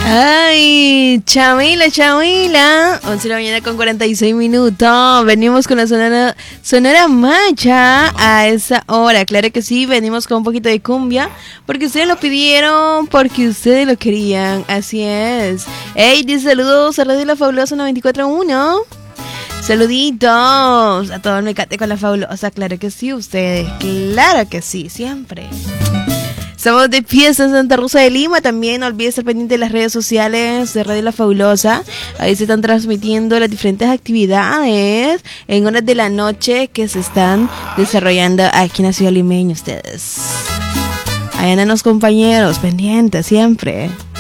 Ay, Chamila, 11 de la mañana con 46 minutos. Venimos con la sonora Macha a esa hora. Claro que sí, venimos con un poquito de cumbia, porque ustedes lo pidieron, porque ustedes lo querían. Así es. Hey, dice saludos a Radio La Fabulosa 94.1. Saluditos a todo el mecate con La Fabulosa. Claro que sí, ustedes. Claro que sí, siempre. Estamos de fiesta en Santa Rosa de Lima. También no olvides estar pendiente de las redes sociales de Radio La Fabulosa. Ahí se están transmitiendo las diferentes actividades en horas de la noche que se están desarrollando aquí en la ciudad limeña. Ustedes, ahí andan los compañeros pendientes siempre.